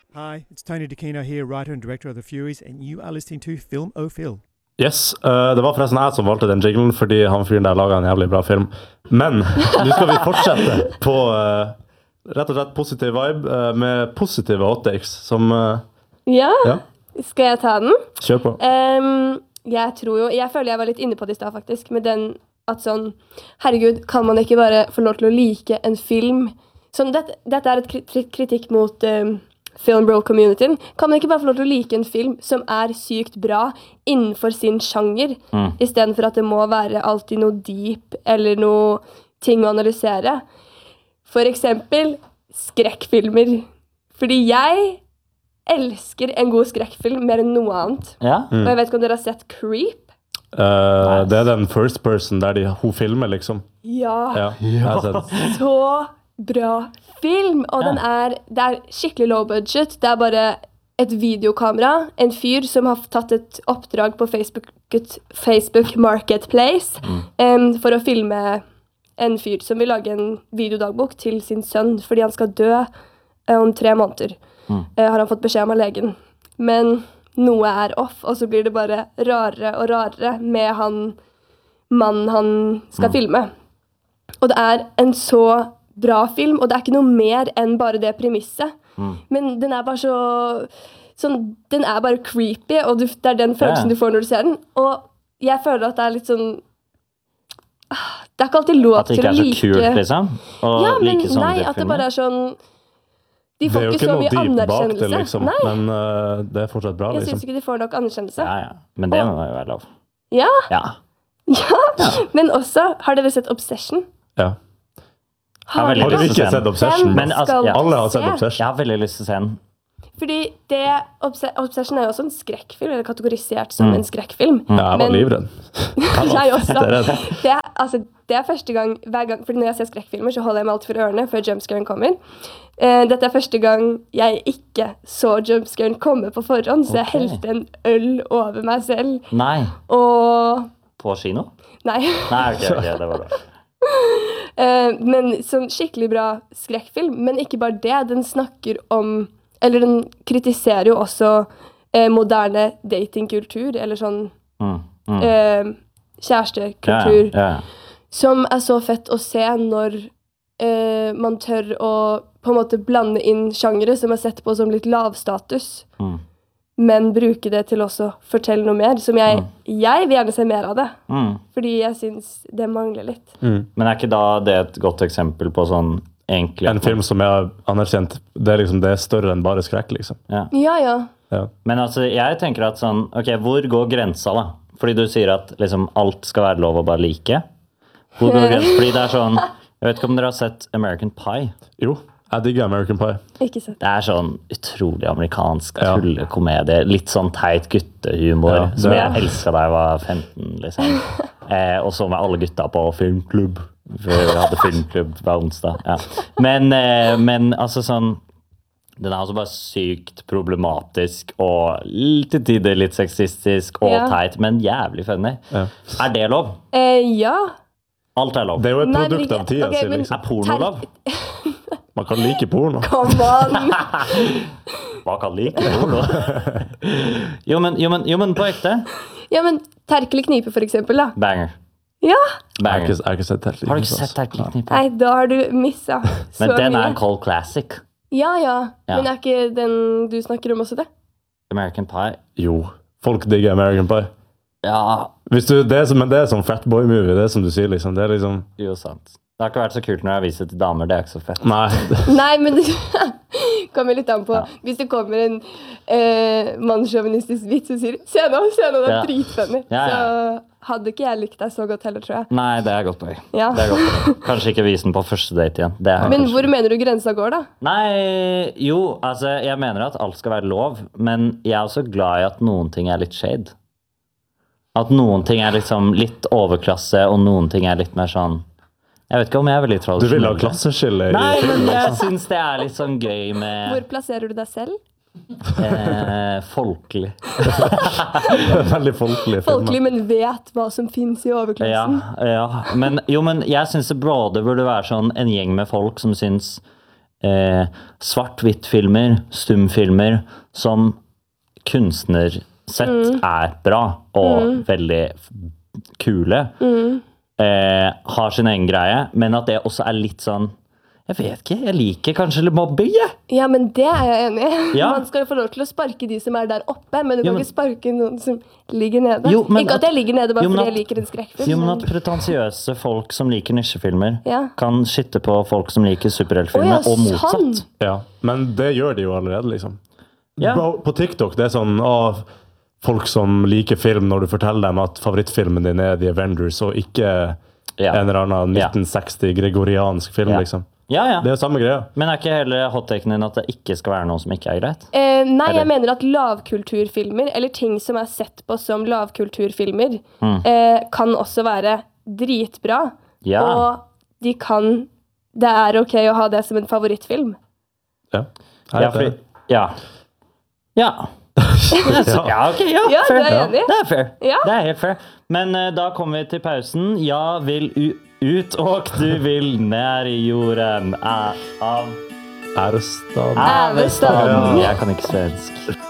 Hi, it's Tony DeCino here, writer and director of The Furies, and you are listening to Film O'Phil. Yes, det var forresten jeg som valgte den jinglen, fordi han fyren der laget en jævlig bra film. Men nå skal vi fortsette på rett og slett positiv vibe med positive hottakes, som... Ja, skal jeg ta den? Kjør på. Jeg føler jeg var litt inne på det i sted faktisk, med den at sånn, herregud, kan man ikke bare få lov til å like en film? Sånn, dette er et kritikk mot... film bro communityen, kan man ikke bare få lov til å like en film som er sykt bra innenfor sin sjanger, I stedet for at det må være alltid noe deep eller noe ting å analysere. For eksempel skrekkfilmer. Fordi jeg elsker en god skrekkfilm mer enn noe annet. Ja? Og jeg vet ikke om dere har sett Creep? Det den first person der hun filmer, liksom. Ja. Jeg har sett. Så bra film, og det er skikkelig low budget. Det er bare et videokamera, en fyr som har tatt et oppdrag på Facebook Marketplace for å filme en fyr som vil lage en videodagbok til sin sønn, fordi han skal dø om 3 måneder. Har han fått beskjed om av legen. Men noe er off, og så blir det bare rarere og rarere med mannen han skal filme. Og det er en så bra film, og det er ikke noe mer enn bare det premisset. Men den er bare sånn, den er bare creepy, og det er den følelsen du får når du ser den. Og jeg føler at det er litt sånn, det er ikke alltid lov til å like. At det ikke er så kult, liksom? Ja, men nei, at det bare er sånn, de får ikke så mye anerkjennelse. Det liksom, men det er fortsatt bra, Jeg liksom. synes ikke de får nok anerkjennelse. Ja, men det må jo være lov. Ja, men også, har dere sett Obsession? Ja. Har du ikke sett Obsession? Men altså, alle har sett Obsession. Jeg har veldig lyst til å se den. Fordi Obsession er jo også en skrekkfilm, eller kategorisert som en skrekkfilm. Ja, jeg var livredd. Jeg også. Det er første gang, hver gang, fordi når jeg ser skrekkfilmer, så holder jeg meg alltid for ørene før jumpscaren kommer. Dette er første gang jeg ikke så jumpscaren komme på forhånd, så jeg helte en øl over meg selv. Nei. Og... På kino? Nei. Nei, ok, det var bra. Men sånn skikkelig bra skrekkfilm, men ikke bare det, den snakker om, eller den kritiserer jo også moderne datingkultur, eller sånn kjærestekultur, som er så fett å se når man tør å på en måte blande inn sjangere som er sett på som litt lavstatus, men bruke det til også fortelle noe mer, som jeg vil gjerne se mer av det, fordi jeg synes det mangler litt. Men er ikke da det et godt eksempel på sånn egentlig... En film som jeg har anerkjent, det er større enn bare skrekk, liksom. Ja. Men altså, jeg tenker at sånn, ok, hvor går grensa da? Fordi du sier at liksom alt skal være lov å bare like. Hvor går grensa? Fordi det er sånn, jeg vet ikke om dere har sett American Pie? Jo. Jeg digger American Pie. Ikke sant. Det er sånn utrolig amerikansk tullekomedie. Litt sånn teit guttehumor, som jeg elsket da jeg var 15, liksom. Og så med alle gutta på filmklubb. For jeg hadde filmklubb hver onsdag. Ja. Men altså sånn, den er altså bare sykt problematisk, og til tider litt sexistisk og teit, men jævlig funny. Er det lov? Ja. Alt er lov. Det er jo et produkt av tida, sier liksom. Er porno lov? Man kan like porno. Come on! Hva kan like porno? jo, men på ekte. Ja, men Terkel knipe for eksempel, da. Banger. Ja. Banger. Jeg har ikke sett Terkel knipe. Har du ikke sett Terkel knipe? Nei, da har du misset så mye. Men den er en cold classic. Ja. Men er ikke den du snakker om også det? American Pie. Jo, folk digger American Pie. Ja. Men det er sånn fatboy-movie, det som du sier, liksom. Det er liksom... Jo, sant. Det har ikke vært så kult når jeg viser til damer, det er ikke så fett. Nei, men det kommer litt an på. Hvis det kommer en mannssjåvinistisk vits og sier se nå, det er dritfunny. Så hadde ikke jeg likt deg så godt heller, tror jeg. Nei, det er godt poeng. Ja. Det er godt poeng. Kanskje ikke vise den på første date igjen. Men hvor mener du grensa går, da? Nei, jo, altså, jeg mener at alt skal være lov, men jeg er også glad i at noen ting er litt shade. At noen ting er liksom litt overklasse, og noen ting er litt mer sånn... Jeg vet ikke om jeg er veldig tradisjonell. Du vil ha klasseskille i Nei, film, men jeg synes det er litt sånn gøy med... Hvor plasserer du deg selv? Folkelig. Veldig folkelig. Folkelig, men vet hva som finnes i overklassen. Ja. Men jeg synes det burde være sånn en gjeng med folk som synes svart-hvitt-filmer, stumfilmer, som kunstnersett er bra og veldig kule, har sin egen greie, men at det også er litt sånn, jeg vet ikke, jeg liker kanskje litt mobbing, jeg. Ja, men det er jeg enig i. Ja. Man skal jo få lov til å sparke de som er der oppe, men du kan ikke sparke noen som ligger nede. Jo, men ikke at jeg ligger nede bare jo, men fordi jeg liker en skrekkfilm. Jo, men at pretensiøse folk som liker nisjefilmer Ja. kan skitte på folk som liker superheltfilmer, Å, ja, og motsatt. sånn. Ja, men det gjør de jo allerede, liksom. Ja. På TikTok, det er sånn folk som liker film når du forteller dem at favorittfilmen din er The Avengers, og ikke en eller annen 1960 gregoriansk film, liksom. Ja, ja. Det er samme greia. Men er ikke hele hot-taken din at det ikke skal være noe som ikke er greit? Nei, jeg mener at lavkulturfilmer, eller ting som er sett på som lavkulturfilmer, kan også være dritbra. Ja. Og de kan... Det er ok å ha det som en favorittfilm. Ja. Ja, fordi, ja. Ja. Ja, ok, ja, Ja, fair. du er enig? Det er fair. Ja. Det er helt fair. Men da kommer vi til pausen. Ja vil ut, og du vil ned i jorden av Ærestad. Ævestad. Jeg kan ikke svensk.